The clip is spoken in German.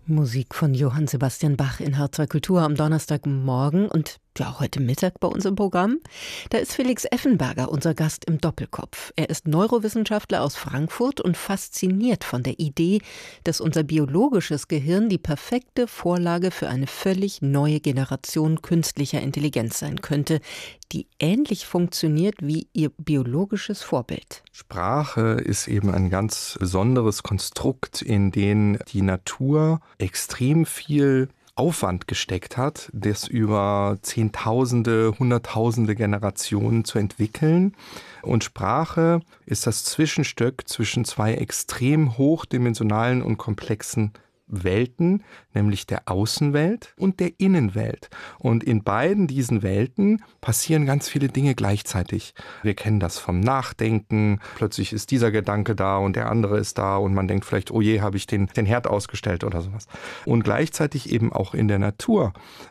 Musik von Johann Sebastian Bach in H2 Kultur am Donnerstagmorgen und ja, heute Mittag bei uns im Programm. Da ist Felix Effenberger, unser Gast im Doppelkopf. Er ist Neurowissenschaftler aus Frankfurt und fasziniert von der Idee, dass unser biologisches Gehirn die perfekte Vorlage für eine völlig neue Generation künstlicher Intelligenz sein könnte, die ähnlich funktioniert wie ihr biologisches Vorbild. Sprache ist eben ein ganz besonderes Konstrukt, in dem die Natur extrem viel Aufwand gesteckt hat, das über Zehntausende, Hunderttausende Generationen zu entwickeln. Und Sprache ist das Zwischenstück zwischen zwei extrem hochdimensionalen und komplexen Welten, nämlich der Außenwelt und der Innenwelt. Und in beiden diesen Welten passieren ganz viele Dinge gleichzeitig. Wir kennen das vom Nachdenken. Plötzlich ist dieser Gedanke da und der andere ist da und man denkt vielleicht, oh je, habe ich den Herd ausgestellt oder sowas. Und gleichzeitig eben auch in der Natur.